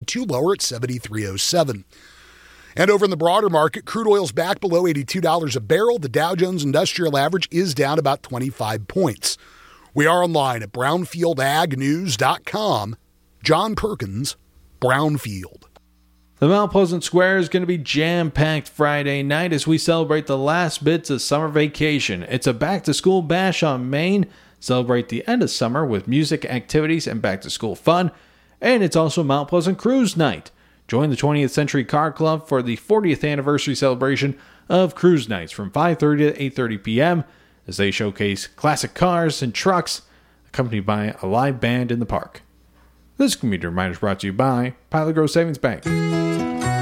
2 lower at $73.07. And over in the broader market, crude oil's back below $82 a barrel. The Dow Jones Industrial Average is down about 25 points. We are online at brownfieldagnews.com. John Perkins, Brownfield. The Mount Pleasant Square is going to be jam-packed Friday night as we celebrate the last bits of summer vacation. It's a back-to-school bash on Main. Celebrate the end of summer with music, activities, and back-to-school fun. And it's also Mount Pleasant Cruise Night. Join the 20th Century Car Club for the 40th anniversary celebration of Cruise Nights from 5:30 to 8:30 p.m. as they showcase classic cars and trucks accompanied by a live band in the park. This commuter reminder is brought to you by Pilot Grove Savings Bank.